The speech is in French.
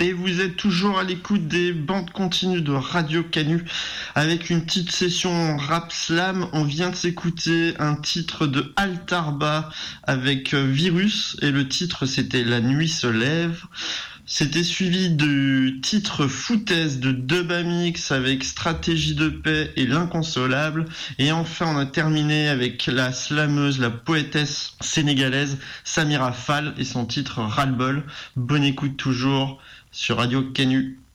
Et vous êtes toujours à l'écoute des bandes continues de Radio Canu avec une petite session rap slam. On vient de s'écouter un titre de Altarba avec Virus et le titre c'était La nuit se lève. C'était suivi du titre Foutaise de Dubamix avec Stratégie de paix et L'Inconsolable. Et enfin on a terminé avec la slameuse, la poétesse sénégalaise Samira Fall et son titre Ras-le-bol. Bonne écoute toujours sur Radio Canu.